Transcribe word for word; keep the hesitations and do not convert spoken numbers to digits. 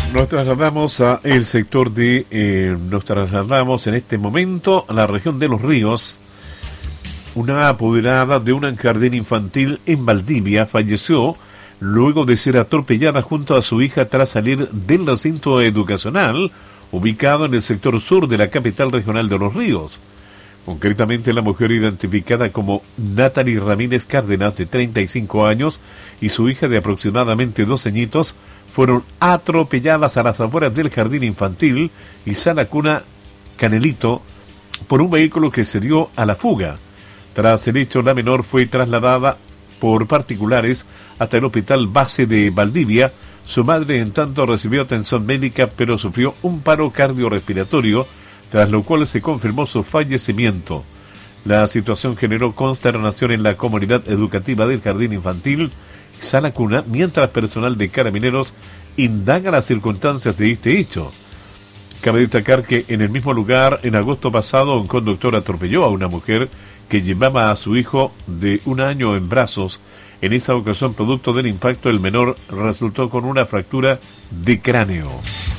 Nos trasladamos a el sector de, eh, nos trasladamos en este momento a la región de Los Ríos. Una apoderada de un jardín infantil en Valdivia falleció luego de ser atropellada junto a su hija tras salir del recinto educacional ubicado en el sector sur de la capital regional de Los Ríos. Concretamente, la mujer identificada como Natalie Ramírez Cárdenas, de treinta y cinco años, y su hija de aproximadamente dos añitos, fueron atropelladas a las afueras del jardín infantil y sala cuna Canelito por un vehículo que se dio a la fuga. Tras el hecho, la menor fue trasladada por particulares hasta el hospital base de Valdivia. Su madre, en tanto, recibió atención médica, pero sufrió un paro cardiorrespiratorio, tras lo cual se confirmó su fallecimiento. La situación generó consternación en la comunidad educativa del jardín infantil y sala cuna, mientras personal de Carabineros indaga las circunstancias de este hecho. Cabe destacar que en el mismo lugar, en agosto pasado, un conductor atropelló a una mujer que llevaba a su hijo de un año en brazos. En esa ocasión, producto del impacto, el menor resultó con una fractura de cráneo.